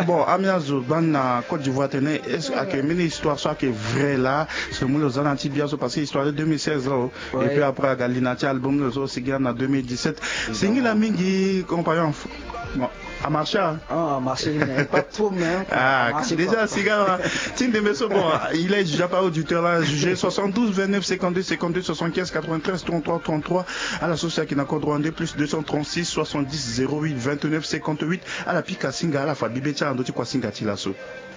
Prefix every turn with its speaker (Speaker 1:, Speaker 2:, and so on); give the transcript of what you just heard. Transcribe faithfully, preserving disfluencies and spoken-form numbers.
Speaker 1: bon, Amiazo, dans la Côte d'Ivoire, est-ce que une histoire soit qui est vraie là, c'est le aux Antilles, parce que l'histoire de deux mille seize, et puis après, Galinati, album, le Zosigan en deux mille dix-sept. C'est une la mingi, compagnon. Bon, à marcher.
Speaker 2: Ah, à marcher, mais pas trop, mais.
Speaker 1: Ah, déjà, cigare, tiens, de mes bon, il est déjà pas auditeur là, jugé soixante-douze, vingt-neuf, cinquante-deux, cinquante-deux, soixante-quinze, quatre-vingt-treize, trente-trois, trente-trois, à la société qui n'a qu'au droit plus deux cent trente-six, soixante-dix, zéro huit, vingt-neuf, cinquante-huit, à la pique à Singa, à la fois Bibétia, en d'autres quoi Singa Tilasso.